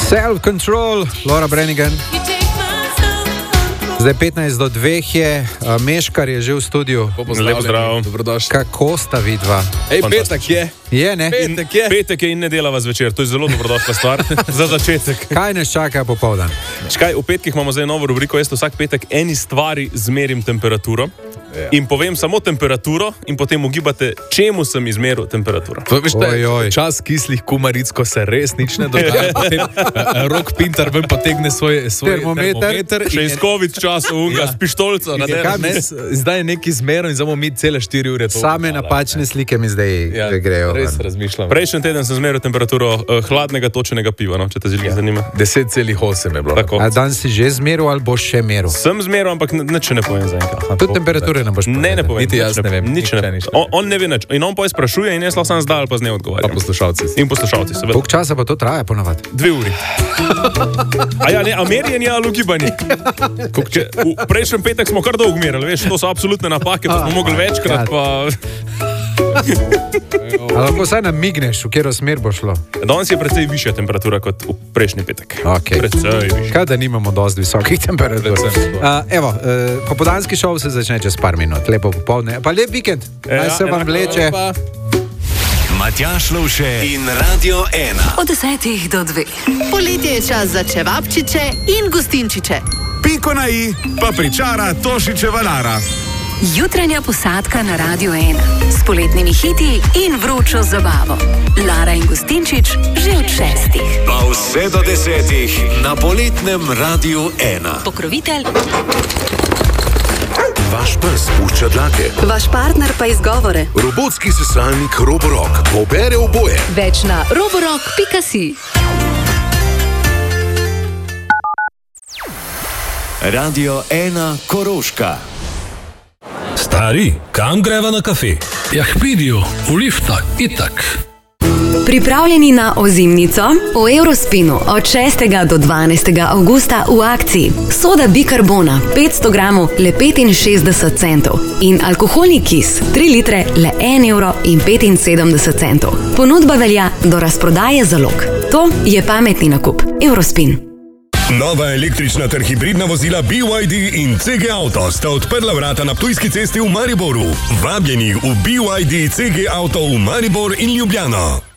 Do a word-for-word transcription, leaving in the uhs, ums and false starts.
Self-control, Laura Branigan. Zdaj petnajst do dveh je, Meškar je že v studiu. Lep zdrav. Kako sta vidva? Ej, petek je. Je, ne? Petek je. Petek je in ne delava zvečer, to je zelo dobrodošla stvar za začetek. Kaj nas čaka popoldan? Čakaj, v petkih imamo zdaj novo rubriko, jaz vsak petek eni stvari zmerim temperaturo. Ja. In povem samo temperaturo in potem ugibate, čemu sem izmeril temperaturo. Oj, oj. Čas kislih kumaric, ko se res nič ne dogaja. Potem uh, Rok Pintar ven potegne svoj, svoj termometer. termometer Še iz COVID času unga, ja. S pištolco. Zdaj je neki zmerom in zdamo mi cele štiri ure. Same napačne slike mi zdaj ja, grejo. Res razmišljam. Prejšnji teden sem zmeril temperaturo uh, hladnega točenega piva, no, če te zelo ja. zanima. deset celih osem je bilo. A dan si že zmeril ali boš še meril? Sem zmeril, ampak nič ne povem zaenkrat. Tudi temperature ne boš povedal. Ne, ne povem. Niti jaz ne vem. Nič ne. On, on ne ve nič. In on pa je sprašuje in jaz lahko sam zdaj ali pa z ne odgovarjam. Pa poslušalci. In poslušalci, seveda. Koliko časa pa to traja ponavadi? Dve uri. A ja, ne, a merjenje ali ugibanje? V prejšnjem petek smo kar dolgo merili, veš, to so absolutne napake, pa smo mogli večkrat, pa... Ali lahko vsaj namigneš, v katero smer bo šlo? Danes je precej višja temperatura kot v prejšnji petek. Okay. Precej višja. Kaj, da nimamo dosti visokih temperatur. Uh, evo, uh, popoldanski šov se začne čez par minut. Lepo popoldne. Pa lep vikend. Naj se vam vleče. Matjaž Lovše in Radio ena. Od desetih do dveh. Poletje je čas za čevapčiče in gostinčiče. Piko na i pa pričara Tošičeva Lara. Jutranja posadka na Radio ena s poletnimi hiti in vročo zabavo. Lara in Gostinčič že od šestih. Pa vse do desetih na poletnem Radio ena. Pokrovitelj. Vaš pes pušča dlake. Vaš partner pa izgovore. Robotski sesalnik Roborock pobere oboje. Več na roborock pika si. Radio ena Koroška. Stari, kam greva na kafe? Ja, k Pidiju, v lifta, itak. Pripravljeni na ozimnico? V Eurospinu od šestega do dvanajstega avgusta v akciji. Soda bikarbona petsto gramov le petinšestdeset centov in alkoholni kis tri litre le en evro in petinsedemdeset centov. Ponudba velja do razprodaje zalog. To je pametni nakup. Eurospin. Nova električna ter hibridna vozila B Y D in C G Auto sta odprla vrata na Ptujski cesti v Mariboru. Vabljeni v B Y D C G Auto v Maribor in Ljubljano.